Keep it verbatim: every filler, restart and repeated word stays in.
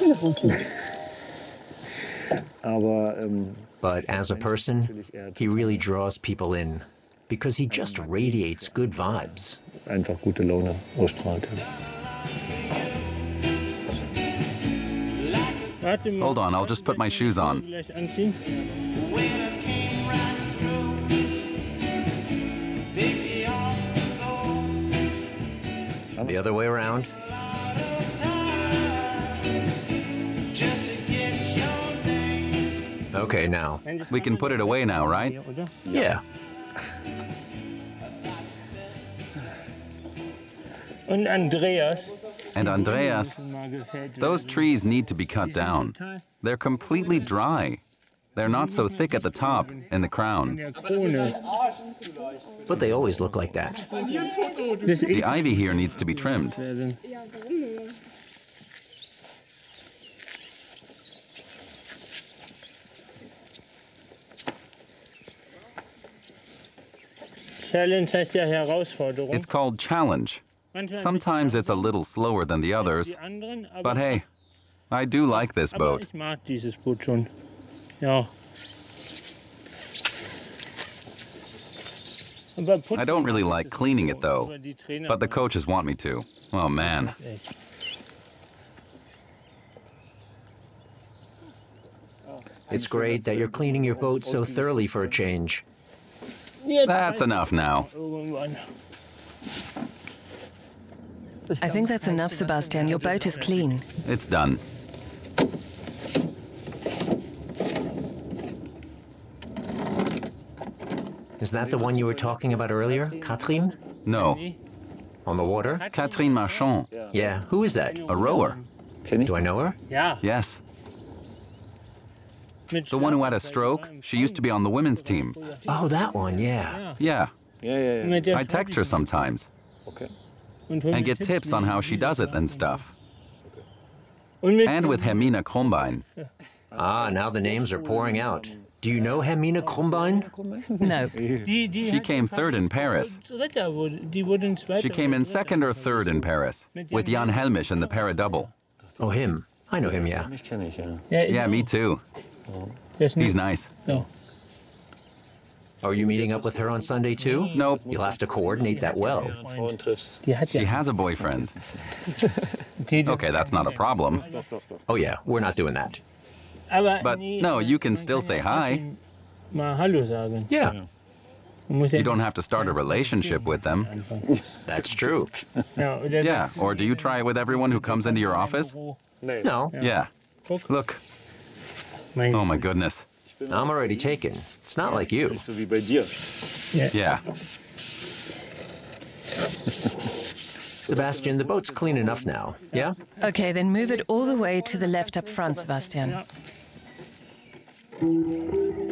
But as a person, he really draws people in because he just radiates good vibes. Einfach gute Laune ausstrahlt. Hold on, I'll just put my shoes on. The other way around. Okay, now. We can put it away now, right? Yeah. Und Andreas. And Andreas, those trees need to be cut down. They're completely dry. They're not so thick at the top, in the crown. But they always look like that. The ivy here needs to be trimmed. It's called challenge. Sometimes it's a little slower than the others, but hey, I do like this boat. I don't really like cleaning it though, but the coaches want me to. Oh man. It's great that you're cleaning your boat so thoroughly for a change. That's enough now. I think that's enough, Sebastian. Your boat is clean. It's done. Is that the one you were talking about earlier, Catherine? No. On the water? Catherine Marchand. Yeah, who is that? A rower. Do I know her? Yes. The one who had a stroke, she used to be on the women's team. Oh, that one, yeah. Yeah. Yeah, yeah, yeah. I text her sometimes. Okay. And get tips on how she does it and stuff. And with Hermine Krombein. Ah, now the names are pouring out. Do you know Hermine Krombein? No. She came third in Paris. She came in second or third in Paris, with Jan Helmisch in the para-double. Oh, him. I know him, yeah. Mich kenne ich, ja. Yeah, me too. He's nice. Are you meeting up with her on Sunday too? Nope. You'll have to coordinate that well. Frauen triffst. She has a boyfriend. Okay, that's not a problem. Oh yeah, we're not doing that. But no, you can still say hi. Yeah, You don't have to start a relationship with them. that's true. Yeah, or do you try it with everyone who comes into your office? No, Yeah. Look. Oh my goodness. I'm already taken. It's not like you. So wie bei dir. Yeah. Sebastian, the boat's clean enough now, yeah? Okay, then move it all the way to the left up front, Sebastian.